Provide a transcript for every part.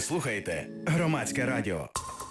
Ви слухаєте Громадське радіо.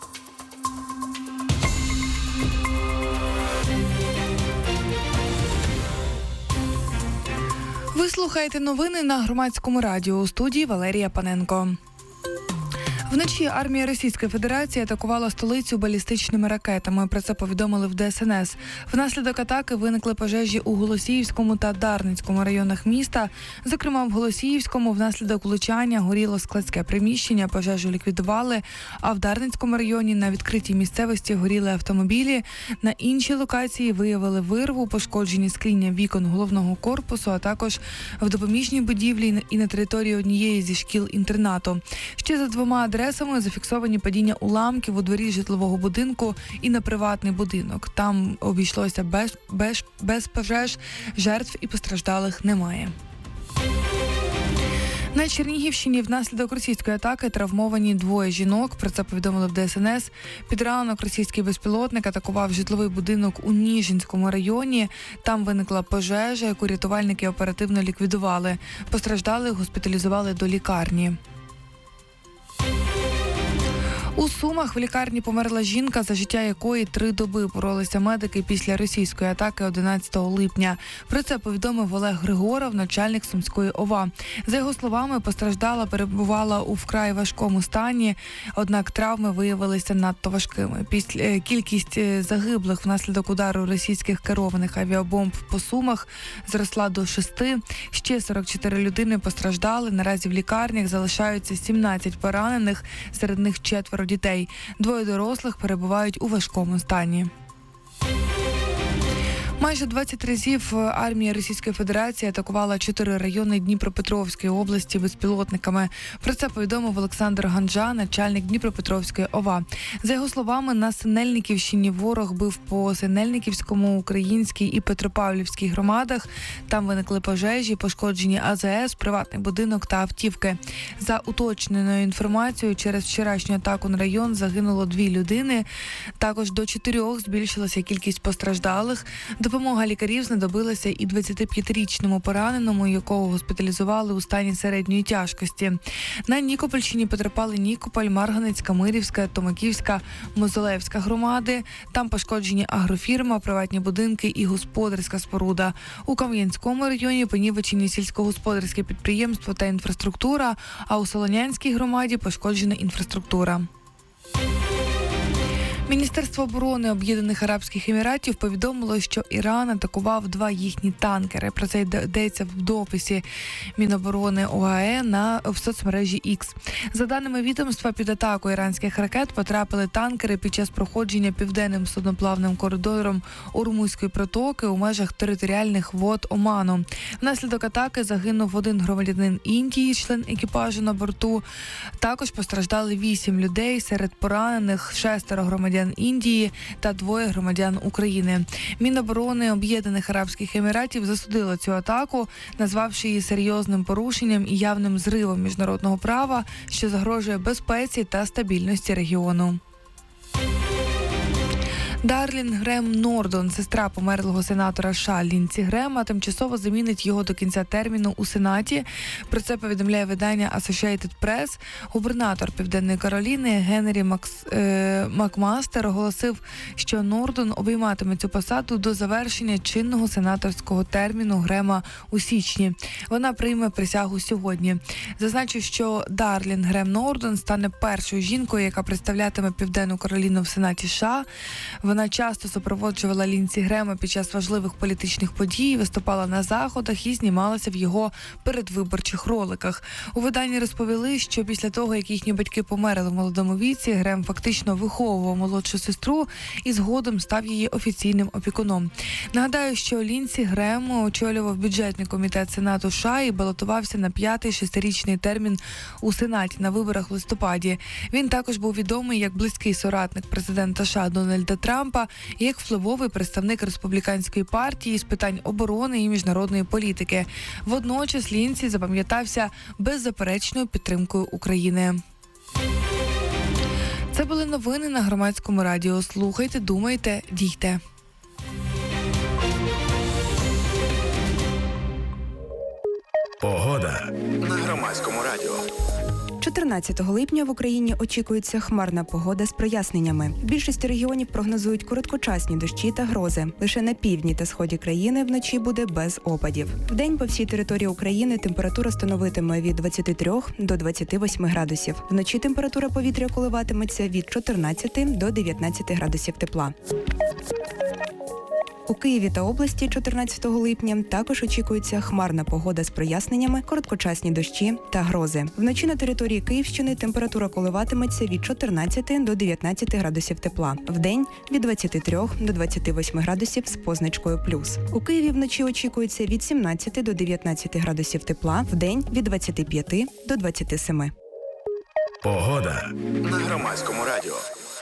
Ви слухаєте новини на Громадському радіо. У студії Валерія Паненко. Вночі армія Російської Федерації атакувала столицю балістичними ракетами. Про це повідомили в ДСНС. Внаслідок атаки виникли пожежі у Голосіївському та Дарницькому районах міста. Зокрема, в Голосіївському внаслідок влучання горіло складське приміщення, пожежу ліквідували, а в Дарницькому районі на відкритій місцевості горіли автомобілі. На іншій локації виявили вирву, пошкоджені скління вікон головного корпусу, а також в допоміжній будівлі і на території однієї зі шкіл-інтернату. Ще за двома адресами зафіксовані падіння уламків у дворі житлового будинку і на приватний будинок. Там обійшлося без пожеж, жертв і постраждалих немає. На Чернігівщині внаслідок російської атаки травмовані двоє жінок. Про це повідомили в ДСНС. Під ранок російський безпілотник атакував житловий будинок у Ніжинському районі. Там виникла пожежа, яку рятувальники оперативно ліквідували. Постраждалих госпіталізували до лікарні. У Сумах в лікарні померла жінка, за життя якої 3 доби боролися медики після російської атаки 11 липня. Про це повідомив Олег Григоров, начальник Сумської ОВА. За його словами, постраждала перебувала у вкрай важкому стані, однак травми виявилися надто важкими. Кількість загиблих внаслідок удару російських керованих авіабомб по Сумах зросла до 6. Ще 44 людини постраждали. Наразі в лікарнях залишаються 17 поранених, серед них 4 дітей. 2 дорослих перебувають у важкому стані. Майже 20 разів армія Російської Федерації атакувала 4 райони Дніпропетровської області безпілотниками. Про це повідомив Олександр Ганжа, начальник Дніпропетровської ОВА. За його словами, на Синельниківщині ворог бив по Синельниківському, Українській і Петропавлівській громадах. Там виникли пожежі, пошкоджені АЗС, приватний будинок та автівки. За уточненою інформацією, через вчорашню атаку на район загинуло 2 людини. Також до 4 збільшилася кількість постраждалих. Допомога лікарів знадобилася і 25-річному пораненому, якого госпіталізували у стані середньої тяжкості. На Нікопольщині потерпали Нікополь, Марганецька, Мирівська, Томаківська, Мозолевська громади. Там пошкоджені агрофірма, приватні будинки і господарська споруда. У Кам'янському районі понівечені сільськогосподарське підприємство та інфраструктура, а у Солонянській громаді пошкоджена інфраструктура. Міністерство оборони Об'єднаних Арабських Еміратів повідомило, що Іран атакував 2 їхні танкери. Про це йдеться в дописі Міноборони ОАЕ в соцмережі X. За даними відомства, під атаку іранських ракет потрапили танкери під час проходження південним судноплавним коридором Ормузької протоки у межах територіальних вод Оману. Внаслідок атаки загинув 1 громадянин Індії, член екіпажу на борту. Також постраждали 8 людей, серед поранених 6 громадян Індії та 2 громадян України. Міноборони Об'єднаних Арабських Еміратів засудило цю атаку, назвавши її серйозним порушенням і явним зривом міжнародного права, що загрожує безпеці та стабільності регіону. Дарлін Грем Нордон, сестра померлого сенатора США Лінсі Грема, тимчасово замінить його до кінця терміну у Сенаті. Про це повідомляє видання Associated Press. Губернатор Південної Кароліни Генрі Макмастер оголосив, що Нордон обійматиме цю посаду до завершення чинного сенаторського терміну Грема у січні. Вона прийме присягу сьогодні. Зазначив, що Дарлін Грем Нордон стане першою жінкою, яка представлятиме Південну Кароліну в Сенаті США. Вона часто супроводжувала Лінсі Грема під час важливих політичних подій, виступала на заходах і знімалася в його передвиборчих роликах. У виданні розповіли, що після того, як їхні батьки померли в молодому віці, Грем фактично виховував молодшу сестру і згодом став її офіційним опікуном. Нагадаю, що Лінсі Грем очолював бюджетний комітет Сенату США і балотувався на 5-й 6-річний термін у Сенаті на виборах в листопаді. Він також був відомий як близький соратник президента США Дональда Трампа і як впливовий представник республіканської партії з питань оборони і міжнародної політики. Водночас Лінсі запам'ятався беззаперечною підтримкою України. Це були новини на Громадському радіо. Слухайте, думайте, дійте. Погода на Громадському радіо. 14 липня в Україні очікується хмарна погода з проясненнями. В більшості регіонів прогнозують короткочасні дощі та грози. Лише на півдні та сході країни вночі буде без опадів. Вдень по всій території України температура становитиме від 23 до 28 градусів. Вночі температура повітря коливатиметься від 14 до 19 градусів тепла. У Києві та області 14 липня також очікується хмарна погода з проясненнями, короткочасні дощі та грози. Вночі на території Київщини температура коливатиметься від 14 до 19 градусів тепла. Вдень – від 23 до 28 градусів з позначкою плюс. У Києві вночі очікується від 17 до 19 градусів тепла, вдень – від 25 до 27. Погода на Громадському радіо.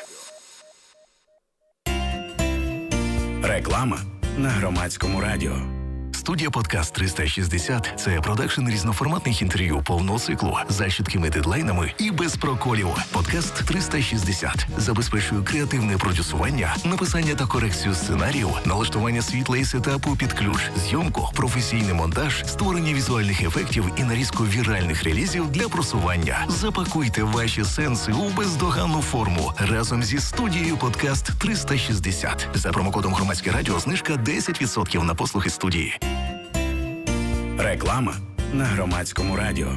Реклама на Громадському радіо. Студія «Подкаст 360» – це продакшн різноформатних інтерв'ю повного циклу за чіткими дедлайнами і без проколів. «Подкаст 360» забезпечує креативне продюсування, написання та корекцію сценарію, налаштування світла і сетапу під ключ, зйомку, професійний монтаж, створення візуальних ефектів і нарізку віральних релізів для просування. Запакуйте ваші сенси у бездоганну форму разом зі студією «Подкаст 360». За промокодом «Громадське радіо» знижка 10% на послуги студії. Реклама на Громадському радіо.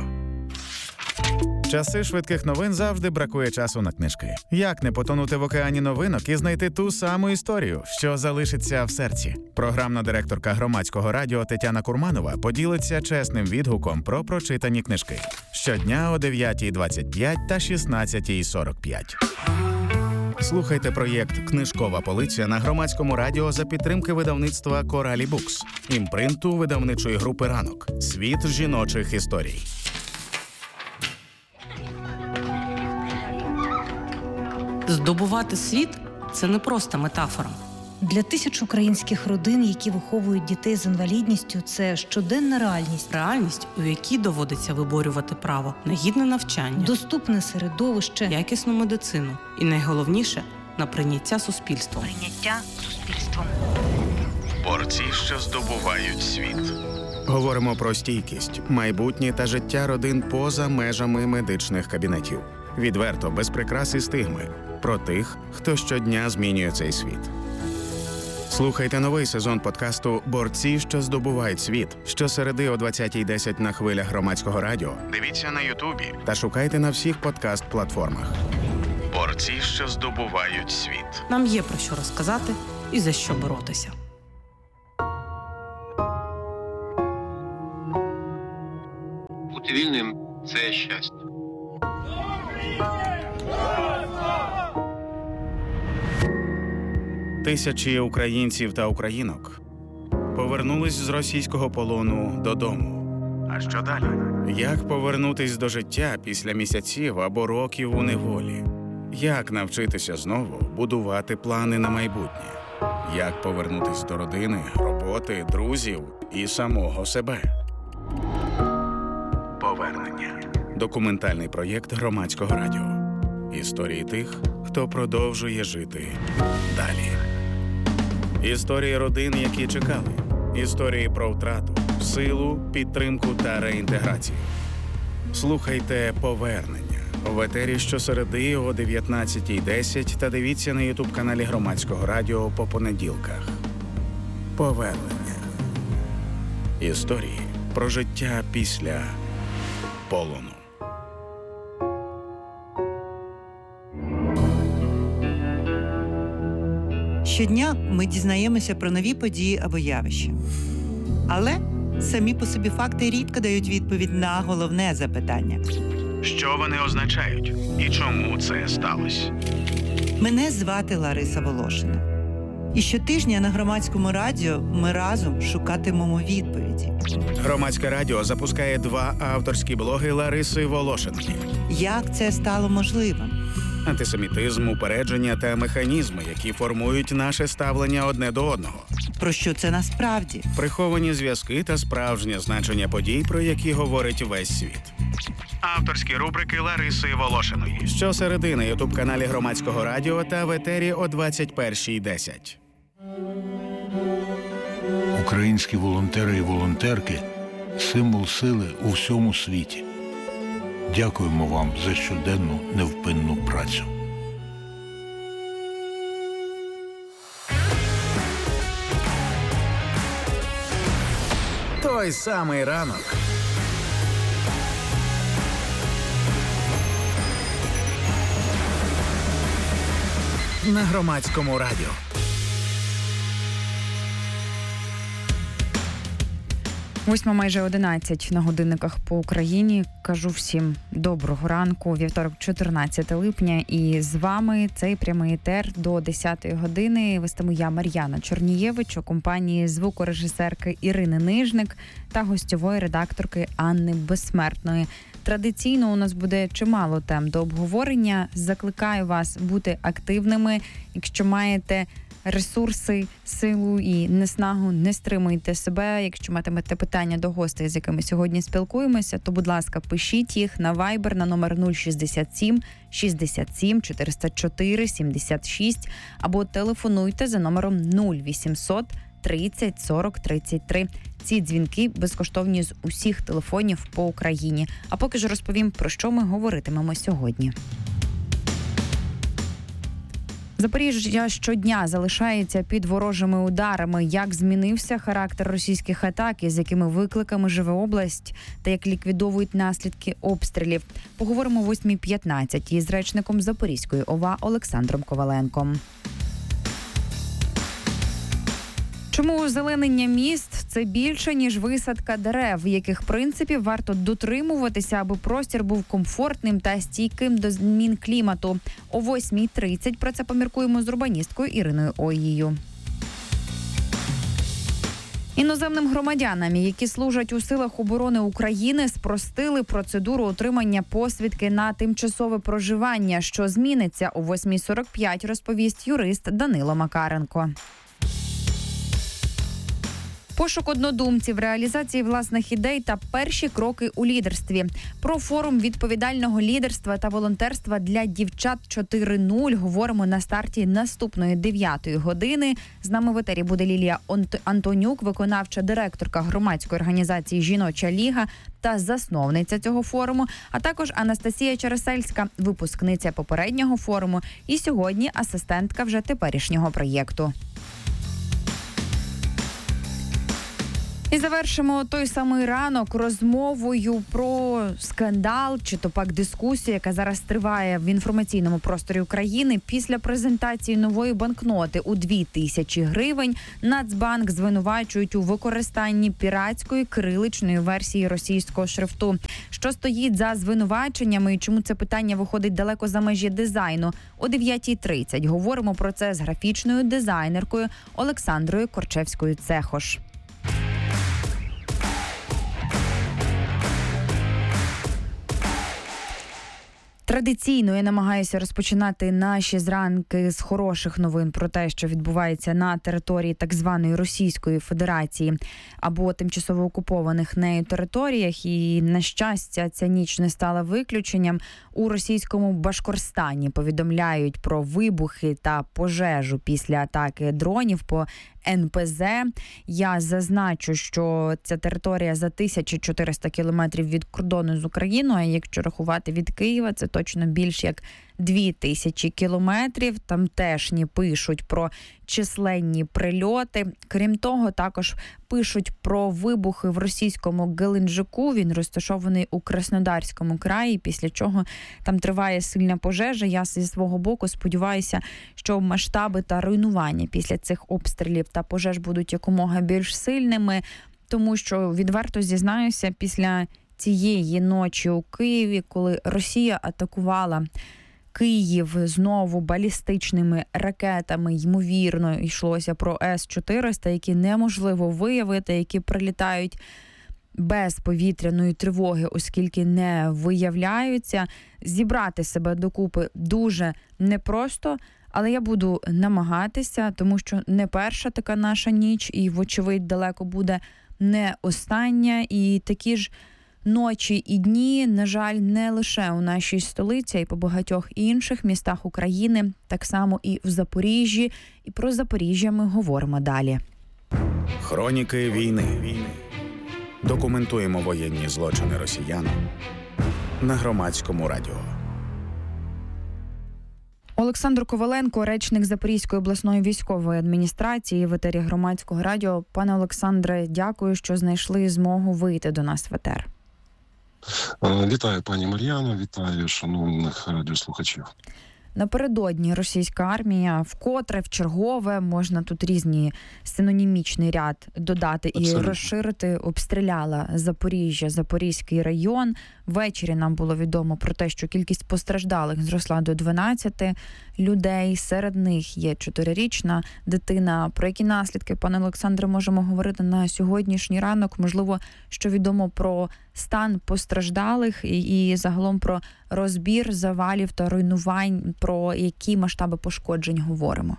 Часи швидких новин завжди бракує часу на книжки. Як не потонути в океані новинок і знайти ту саму історію, що залишиться в серці? Програмна директорка Громадського радіо Тетяна Курманова поділиться чесним відгуком про прочитані книжки. Щодня о 9:25 та 16:45. Слухайте проєкт «Книжкова полиця» на Громадському радіо за підтримки видавництва «Коралі Букс», імпринту видавничої групи «Ранок». Світ жіночих історій. Здобувати світ – це не просто метафора. Для тисяч українських родин, які виховують дітей з інвалідністю, це щоденна реальність. Реальність, у якій доводиться виборювати право на гідне навчання, Доступне середовище, якісну медицину і, найголовніше, на прийняття суспільством. Борці, що здобувають світ. Говоримо про стійкість, майбутнє та життя родин поза межами медичних кабінетів. Відверто, без прикрас і стигми. Про тих, хто щодня змінює цей світ. Слухайте новий сезон подкасту «Борці, що здобувають світ» щосереди о 20:10 на хвилях Громадського радіо. Дивіться на Ютубі та шукайте на всіх подкаст-платформах. Борці, що здобувають світ. Нам є про що розказати і за що боротися. Бути вільним – це щастя. Тисячі українців та українок повернулись з російського полону додому. А що далі? Як повернутись до життя після місяців або років у неволі? Як навчитися знову будувати плани на майбутнє? Як повернутись до родини, роботи, друзів і самого себе? Повернення. Документальний проєкт Громадського радіо. Історії тих, хто продовжує жити далі. Історії родин, які чекали. Історії про втрату, силу, підтримку та реінтеграцію. Слухайте «Повернення» в етері щосереди о 19:10 та дивіться на ютуб-каналі Громадського радіо по понеділках. Повернення. Історії про життя після полону. Щодня ми дізнаємося про нові події або явища. Але самі по собі факти рідко дають відповідь на головне запитання. Що вони означають і чому це сталося? Мене звати Лариса Волошина. І щотижня на Громадському радіо ми разом шукатимемо відповіді. Громадське радіо запускає 2 авторські блоги Лариси Волошиної. Як це стало можливим? Антисемітизм, упередження та механізми, які формують наше ставлення одне до одного. Про що це насправді? Приховані зв'язки та справжнє значення подій, про які говорить весь світ. Авторські рубрики Лариси Волошиної. Щосереди на ютуб-каналі Громадського радіо та в етері о 21:10. Українські волонтери і волонтерки – символ сили у всьому світі. Дякуємо вам за щоденну невпинну працю. Той самий ранок. На Громадському радіо. Восьма майже 11 на годинниках по Україні. Кажу всім доброго ранку. Вівторок, 14 липня. І з вами цей прямий етер до 10-ї години. Вестиму я, Мар'яна Чорнієвич, у компанії звукорежисерки Ірини Нижник та гостьової редакторки Анни Безсмертної. Традиційно у нас буде чимало тем до обговорення. Закликаю вас бути активними. Якщо маєте ресурси, силу і неснагу, не стримуйте себе. Якщо матимете питання до гостей, з якими сьогодні спілкуємося, то, будь ласка, пишіть їх на Viber на номер 067 67 404 76 або телефонуйте за номером 0800 30 40 33. Ці дзвінки безкоштовні з усіх телефонів по Україні. А поки ж розповім, про що ми говоритимемо сьогодні. Запоріжжя щодня залишається під ворожими ударами. Як змінився характер російських атак, з якими викликами живе область та як ліквідовують наслідки обстрілів. Поговоримо о 8:15 із речником Запорізької ОВА Олександром Коваленком. Чому озеленення міст – це більше, ніж висадка дерев? Яких принципів варто дотримуватися, аби простір був комфортним та стійким до змін клімату? О 8:30 про це поміркуємо з урбаністкою Іриною Оїєю. Іноземним громадянам, які служать у силах оборони України, спростили процедуру отримання посвідки на тимчасове проживання. Що зміниться? О 8:45 розповість юрист Данило Макаренко. Пошук однодумців, реалізації власних ідей та перші кроки у лідерстві. Про форум відповідального лідерства та волонтерства для дівчат 4.0 говоримо на старті наступної 9-ї години. З нами в етері буде Лілія Антонюк, виконавча директорка громадської організації «Жіноча ліга» та засновниця цього форуму, а також Анастасія Чересельська, випускниця попереднього форуму і сьогодні асистентка вже теперішнього проєкту. І завершимо той самий ранок розмовою про скандал, чи то пак дискусію, яка зараз триває в інформаційному просторі України. Після презентації нової банкноти у 2000 гривень Нацбанк звинувачують у використанні піратської кириличної версії російського шрифту. Що стоїть за звинуваченнями і чому це питання виходить далеко за межі дизайну? О 9:30 говоримо про це з графічною дизайнеркою Олександрою Корчевською-Цехош. Традиційно я намагаюся розпочинати наші зранки з хороших новин про те, що відбувається на території так званої Російської Федерації або тимчасово окупованих нею територіях. І, на щастя, ця ніч не стала виключенням. У російському Башкорстані повідомляють про вибухи та пожежу після атаки дронів по НПЗ. Я зазначу, що ця територія за 1400 кілометрів від кордону з Україною, а якщо рахувати від Києва, це точно більш як 2000 кілометрів. Тамтешні пишуть про численні прильоти. Крім того, також пишуть про вибухи в російському Геленджику. Він розташований у Краснодарському краї, після чого там триває сильна пожежа. Я зі свого боку сподіваюся, що масштаби та руйнування після цих обстрілів та пожеж будуть якомога більш сильними, тому що, відверто зізнаюся, після цієї ночі у Києві, коли Росія атакувала Київ знову балістичними ракетами, ймовірно, йшлося про С-400, які неможливо виявити, які прилітають без повітряної тривоги, оскільки не виявляються. Зібрати себе докупи дуже непросто, але я буду намагатися, тому що не перша така наша ніч і, вочевидь, далеко буде не остання. І такі ж ночі і дні, на жаль, не лише у нашій столиці, а й по багатьох інших містах України, так само і в Запоріжжі. І про Запоріжжя ми говоримо далі. Хроніки війни. Документуємо воєнні злочини росіян на Громадському радіо. Олександр Коваленко, речник Запорізької обласної військової адміністрації, в етері Громадського радіо. Пане Олександре, дякую, що знайшли змогу вийти до нас в етер. Вітаю, пані Мар'яно, вітаю шановних радіослухачів. Напередодні російська армія вкотре, вчергове, можна тут різні синонімічний ряд додати і розширити, обстріляла Запоріжжя, Запорізький район. Ввечері нам було відомо про те, що кількість постраждалих зросла до 12 людей. Серед них є 4-річна дитина. Про які наслідки, пане Олександре, можемо говорити на сьогоднішній ранок? Можливо, що відомо про стан постраждалих і загалом про розбір завалів та руйнувань, про які масштаби пошкоджень говоримо?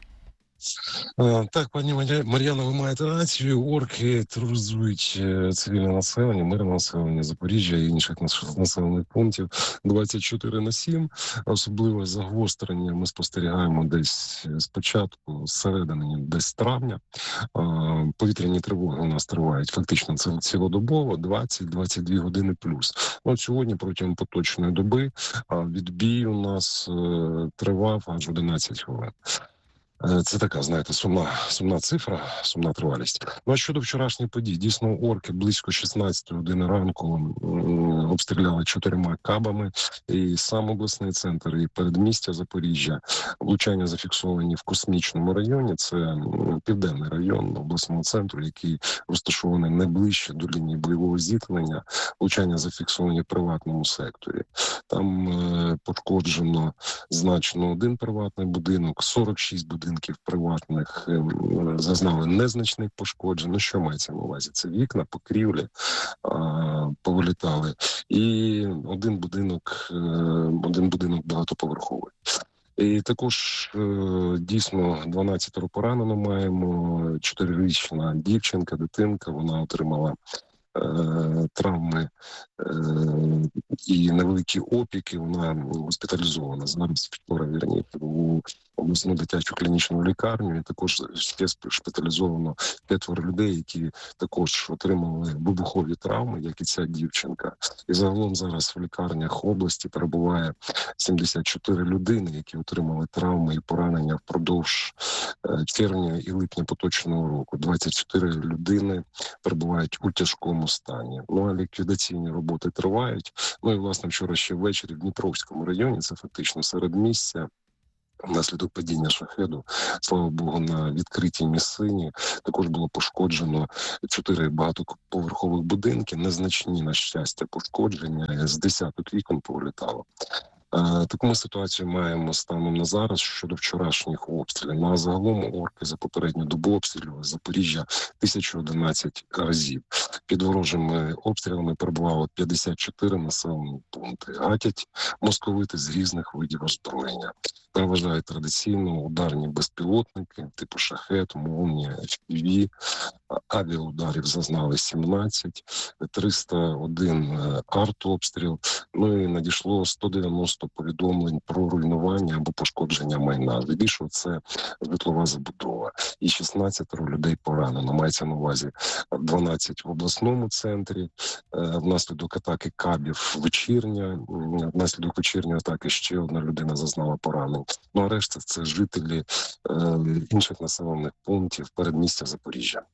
Так, пані Мар'яно, ви маєте рацію. Орки тероризують цивільне населення, мирне населення Запоріжжя і інших населених пунктів 24/7. Особливо загострення ми спостерігаємо десь спочатку, з середини, десь травня. Повітряні тривоги у нас тривають фактично цілодобово, 20-22 години плюс. От сьогодні протягом поточної доби відбій у нас тривав аж 11 хвилин. Це така, знаєте, сумна цифра, сумна тривалість. Ну а щодо вчорашніх подій, дійсно орки близько 16 години ранку обстріляли 4 кабами і сам обласний центр, і передмістя Запоріжжя. Влучання зафіксовані в Космічному районі, це південний район обласного центру, який розташований найближче до лінії бойового зіткнення. Влучання зафіксовані в приватному секторі. Там пошкоджено значно один приватний будинок, 46 будинків приватних зазнали незначних пошкоджень. Ну, що мається на увазі? Це вікна, покрівлі повилітали. І один будинок багатоповерховий. І також дійсно 12 поранено маємо. 4-річна дівчинка, дитинка, вона отримала травми і невеликі опіки. Вона госпіталізована зараз у обласну дитячу клінічну лікарню. І також ще шпиталізовано 5 людей, які також отримали вибухові травми, як і ця дівчинка. І загалом зараз в лікарнях області перебуває 74 людини, які отримали травми і поранення впродовж червня і липня поточного року. 24 людини перебувають у тяжкому стані. Ну а ліквідаційні роботи тривають. Ну і власне вчора ще ввечері в Дніпровському районі, це фактично середмістя, внаслідок падіння шахеду, слава Богу, на відкритій місцині також було пошкоджено 4 багатоповерхових будинки, незначні, на щастя, пошкодження, з десяток вікон повилітало. Таку ми ситуацію маємо станом на зараз щодо вчорашніх обстрілів. Ну, а загалом орки за попередню добу обстрілювали Запоріжжя 1011 разів. Під ворожими обстрілами перебувало 54 населені пункти. Гатять московити з різних видів озброєння. Переважають традиційно ударні безпілотники типу шахет, молнія, FPV. Авіаударів зазнали 17, 301 артобстріл. Ну і надійшло 190 повідомлень про руйнування або пошкодження майна. Здебільшого це житлова забудова. І 16 людей поранено. Мається на увазі 12 в обласному центрі. Внаслідок атаки кабів внаслідок вечірньої атаки ще одна людина зазнала поранень. Ну а решта це жителі інших населених пунктів передмістя Запоріжжя.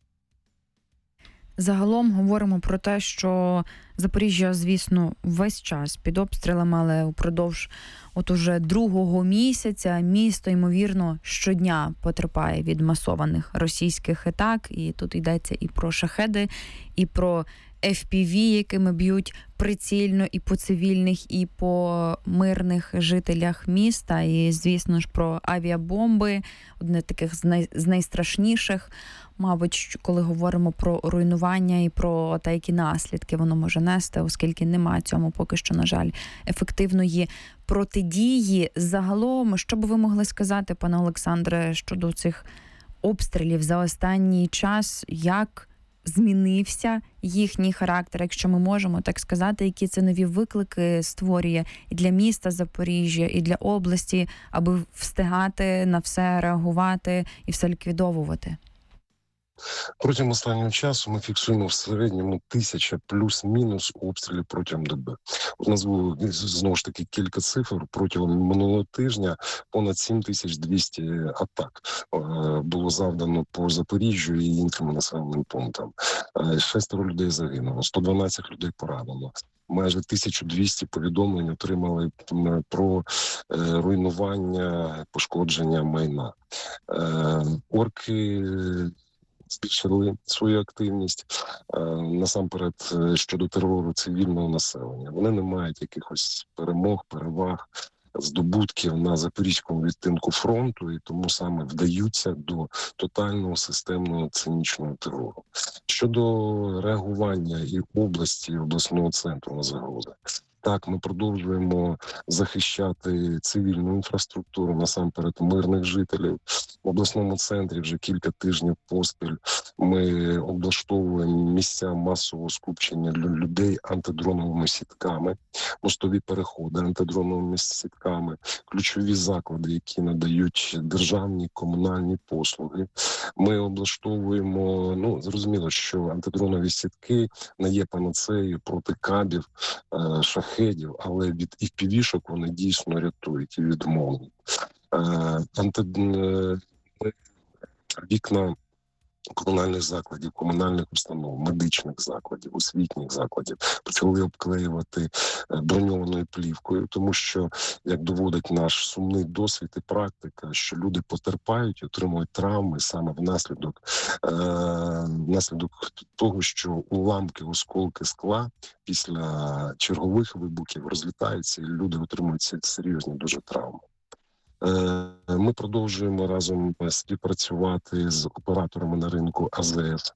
Загалом говоримо про те, що Запоріжжя, звісно, весь час під обстрілами, але упродовж уже 2-го місяця місто, ймовірно, щодня потерпає від масованих російських атак. І тут йдеться і про шахеди, і про FPV, якими б'ють прицільно і по цивільних, і по мирних жителях міста. І, звісно ж, про авіабомби, одне з таких з найстрашніших. Мабуть, коли говоримо про руйнування і про те, які наслідки воно може нести, оскільки немає цьому поки що, на жаль, ефективної протидії. Загалом, що би ви могли сказати, пане Олександре, щодо цих обстрілів за останній час, як змінився їхній характер, якщо ми можемо так сказати, які це нові виклики створює і для міста Запоріжжя, і для області, аби встигати на все реагувати і все ліквідовувати? Протягом останнього часу ми фіксуємо в середньому 1000 плюс-мінус обстрілів протягом доби. От назву знову ж таки кілька цифр. Протягом минулого тижня понад 7200 атак було завдано по Запоріжжю і іншим населеним пунктам. 6 людей загинуло, 112 людей поранено. Майже 1200 повідомлень отримали про руйнування, пошкодження майна. Орки збільшили свою активність, насамперед щодо терору цивільного населення. Вони не мають якихось перемог, переваг, здобутків на запорізькому відтинку фронту, і тому саме вдаються до тотального системного цинічного терору. Щодо реагування і області, і обласного центру на загрози. Так, ми продовжуємо захищати цивільну інфраструктуру, насамперед мирних жителів. В обласному центрі вже кілька тижнів поспіль ми облаштовуємо місця масового скупчення людей антидроновими сітками, мостові переходи антидроновими сітками, ключові заклади, які надають державні комунальні послуги. Ми облаштовуємо, зрозуміло, що антидронові сітки не є панацеєю проти кабів, шахедів, але від FPV-шок вони дійсно рятують і відмовні. Вікна комунальних закладів, комунальних установ, медичних закладів, освітніх закладів почали обклеювати броньованою плівкою, тому що, як доводить наш сумний досвід і практика, що люди потерпають, отримують травми саме внаслідок того, що уламки, осколки скла після чергових вибухів розлітаються, і люди отримують серйозні дуже травми. Ми продовжуємо разом співпрацювати з операторами на ринку АЗС,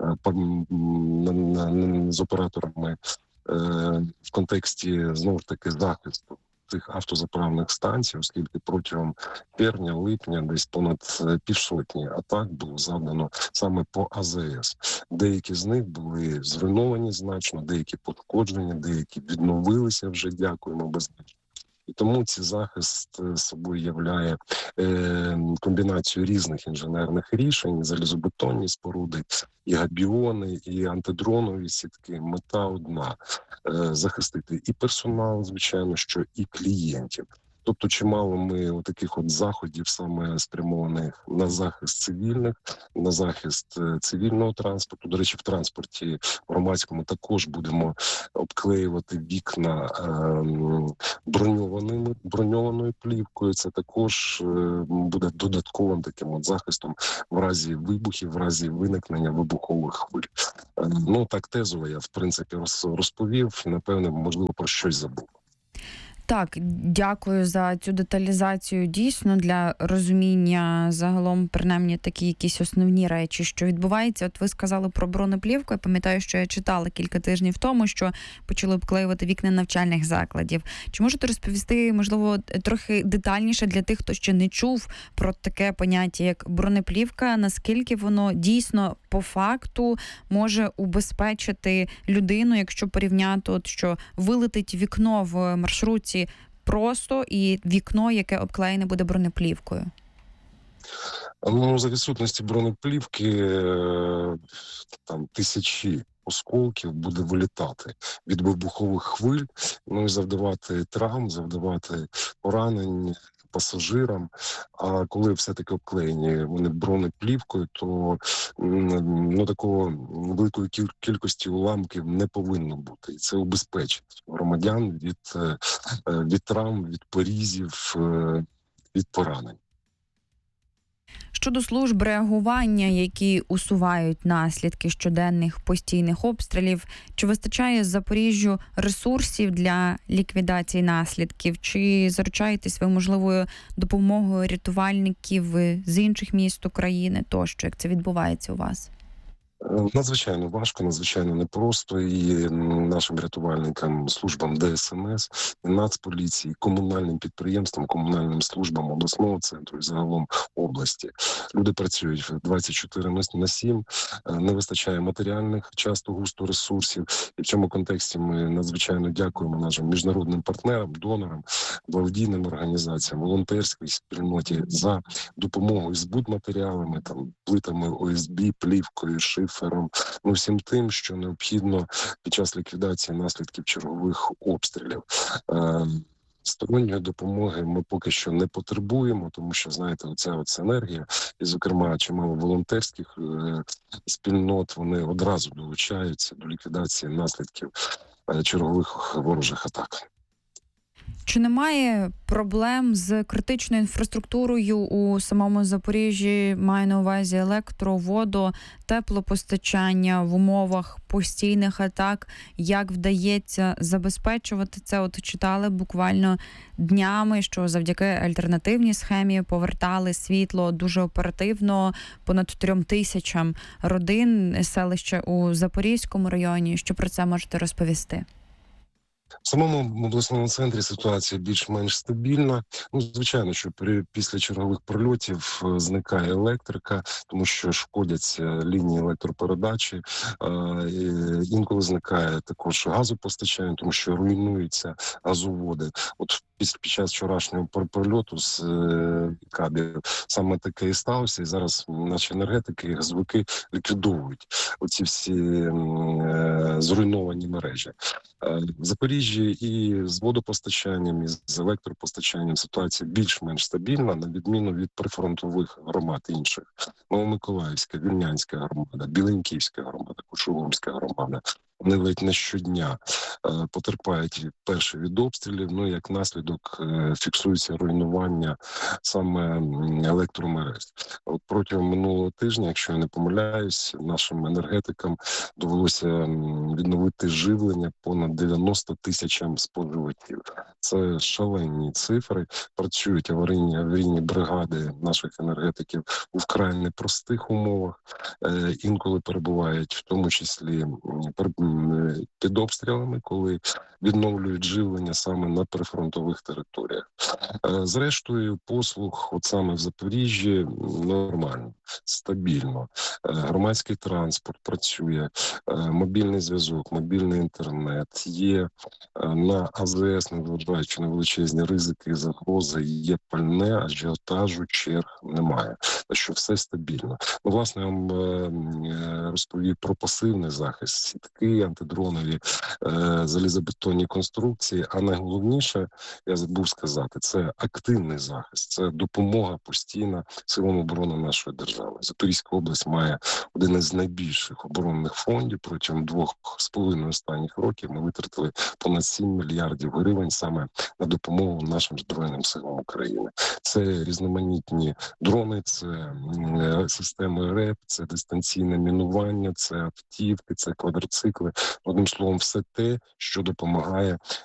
з операторами в контексті, знову ж таки, захисту цих автозаправних станцій, оскільки протягом червня-липня десь понад 500 атак було завдано саме по АЗС. Деякі з них були зруйновані значно, деякі пошкоджені, деякі відновилися вже, дякуємо безмежно. І тому цей захист собою являє комбінацію різних інженерних рішень, залізобетонні споруди, і габіони, і антидронові сітки. Мета одна – захистити і персонал, звичайно, що і клієнтів. Тобто чимало ми таких заходів саме спрямованих на захист цивільних, на захист цивільного транспорту. До речі, в транспорті громадському також будемо обклеювати вікна броньованою плівкою. Це також буде додатковим таким захистом в разі вибухів, в разі виникнення вибухових хвиль. Так тезово я, в принципі, розповів. Напевне, можливо, про щось забув. Так, дякую за цю деталізацію. Дійсно, для розуміння загалом, принаймні, такі якісь основні речі, що відбувається. От ви сказали про бронеплівку. Я пам'ятаю, що я читала кілька тижнів тому, що почали обклеювати вікна навчальних закладів. Чи можете розповісти, можливо, трохи детальніше для тих, хто ще не чув про таке поняття, як бронеплівка, наскільки воно дійсно по факту може убезпечити людину, якщо порівняти, що вилетить вікно в маршрутці просто і вікно, яке обклеєне буде бронеплівкою? За відсутності бронеплівки там тисячі осколків буде вилітати від вибухових хвиль, і завдавати травм, завдавати поранень пасажирам. А коли все-таки обклеєні вони бронеплівкою, то такого великої кількості уламків не повинно бути. І це убезпечить громадян від травм, від порізів, від поранень. Щодо служб реагування, які усувають наслідки щоденних постійних обстрілів, чи вистачає Запоріжжю ресурсів для ліквідації наслідків? Чи заручаєтесь ви можливою допомогою рятувальників з інших міст України тощо, як це відбувається у вас? Надзвичайно важко, надзвичайно непросто, і нашим рятувальникам, службам ДСНС, Нацполіції, комунальним підприємствам, комунальним службам обласного центру і загалом області. Люди працюють 24/7, не вистачає матеріальних, часто густо ресурсів. І в цьому контексті ми надзвичайно дякуємо нашим міжнародним партнерам, донорам, благодійним організаціям, волонтерській спільноті за допомогою з будматеріалами, там плитами ОСБ, плівкою, шифером, всім тим, що необхідно під час ліквідації наслідків чергових обстрілів. Сторонньої допомоги ми поки що не потребуємо, тому що, знаєте, оця синергія, і, зокрема, чимало волонтерських спільнот, вони одразу долучаються до ліквідації наслідків чергових ворожих атак. Чи немає проблем з критичною інфраструктурою у самому Запоріжжі, маю на увазі електро, водо, теплопостачання в умовах постійних атак? Як вдається забезпечувати це? От читали буквально днями, що завдяки альтернативній схемі повертали світло дуже оперативно понад 3000 родин, селища у Запорізькому районі. Що про це можете розповісти? В самому обласному центрі ситуація більш-менш стабільна. Звичайно, що після чергових прильотів зникає електрика, тому що шкодяться лінії електропередачі. Інколи зникає також газопостачання, тому що руйнуються газоводи. От під час вчорашнього прильоту з кабелів саме таке і сталося. І зараз наші енергетики і газовики ліквідовують оці всі зруйновані мережі. В Запоріжжі і з водопостачанням, і з електропостачанням ситуація більш-менш стабільна, на відміну від прифронтових громад інших. Новомиколаївська, Вільнянська громада, Біленьківська громада, Кучугумська громада. Вони ледь не щодня потерпають перші від обстрілів, як наслідок фіксується руйнування саме електромереж. От протягом минулого тижня, якщо я не помиляюсь, нашим енергетикам довелося відновити живлення понад 90 тисячам споживачів. Це шалені цифри. Працюють аварійні бригади наших енергетиків у вкрай непростих умовах. Інколи перебувають в тому числі під обстрілами, коли відновлюють живлення саме на прифронтових територіях. Зрештою, послуг от саме в Запоріжжі нормально, стабільно. Громадський транспорт працює, мобільний зв'язок, мобільний інтернет, є на АЗС, незважаючи на величезні ризики і загрози, є пальне, ажіотажу, черг немає. Так що все стабільно. Власне, я вам розповів про пасивний захист, сітки, антидронові, залізобетонні конструкції, а найголовніше, я забув сказати, це активний захист, це допомога постійна силам оборони нашої держави. Запорізька область має один із найбільших оборонних фондів. Протягом 2,5 останніх років ми витратили понад 7 мільярдів гривень саме на допомогу нашим Збройним силам України. Це різноманітні дрони, це системи РЕП, це дистанційне мінування, це автівки, це квадроцикли. Одним словом, все те, що допомагає